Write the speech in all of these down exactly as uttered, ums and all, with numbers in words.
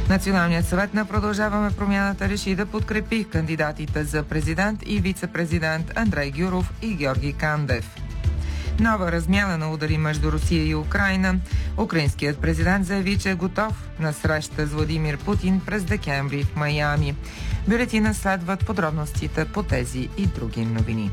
Националният съвет на Продължаваме промяната реши да подкрепи кандидатите за президент и вице-президент Андрей Гюров и Георги Кандев. Нова размяна на удари между Русия и Украйна. Украинският президент заяви, че е готов на среща с Владимир Путин през декември в Майами. Бюлетина следват подробностите по тези и други новини.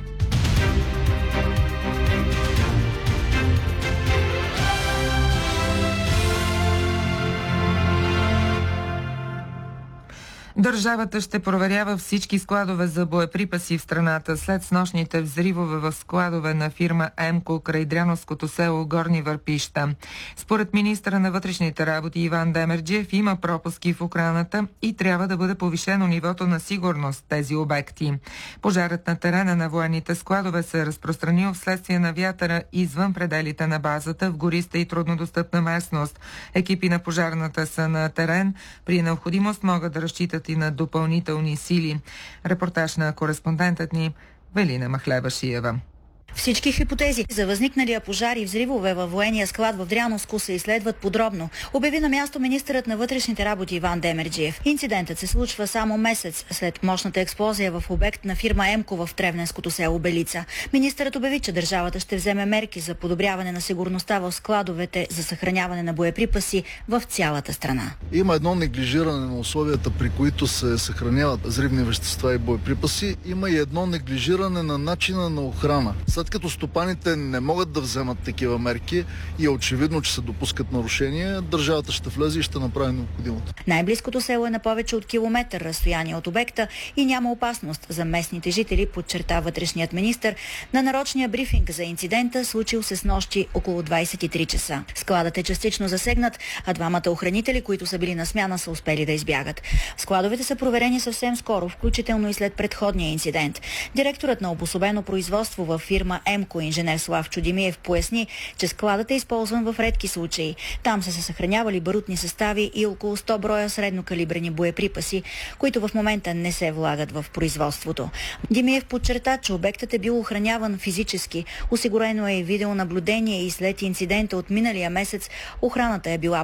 Държавата ще проверява всички складове за боеприпаси в страната след снощните взривове в складове на фирма ЕМКО край Дряновското село Горни Върпища. Според министъра на вътрешните работи Иван Демерджиев има пропуски в охраната и трябва да бъде повишено нивото на сигурност в тези обекти. Пожарът на терена на военните складове се е разпространил вследствие на вятъра извън пределите на базата в гориста и труднодостъпна местност. Екипи на пожарната са на терен. При необходимост могат да разчитат и на допълнителни сили. Репортаж на кореспондентът ни Велина Махлева-Шиева. Всички хипотези за възникналия пожар и взривове във военния склад в Дряновско се изследват подробно, обяви на място министърът на вътрешните работи Иван Демерджиев. Инцидентът се случва само месец след мощната експлозия в обект на фирма ЕМКО в Тревненското село Белица. Министърът обяви, че държавата ще вземе мерки за подобряване на сигурността в складовете за съхраняване на боеприпаси в цялата страна. Има едно неглижиране на условията, при които се съхраняват взривни вещества и боеприпаси. Има и едно неглижиране на начина на охрана. След като стопаните не могат да вземат такива мерки и е очевидно, че се допускат нарушения, държавата ще влезе и ще направи необходимото. Най-близкото село е на повече от километър разстояние от обекта и няма опасност за местните жители, подчерта вътрешният министър на нарочния брифинг за инцидента, случил се снощи около двайсет и три часа. Складът е частично засегнат, а двамата охранители, които са били на смяна, са успели да избягат. Складовете са проверени съвсем скоро, включително и след предходния инцидент. Директорът на обособено производство във фирма ЕМКО инженер Славчо Димиев поясни, че складът е използван в редки случаи. Там са се съхранявали барутни състави и около сто броя среднокалибрени боеприпаси, които в момента не се влагат в производството. Димиев подчерта, че обектът е бил охраняван физически. Осигурено е и видеонаблюдение и след инцидента от миналия месец охраната е била